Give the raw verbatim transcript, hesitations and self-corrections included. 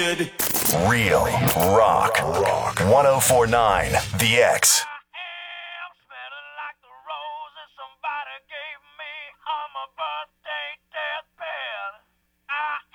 good. Real rock. Rock. ten forty-nine The X.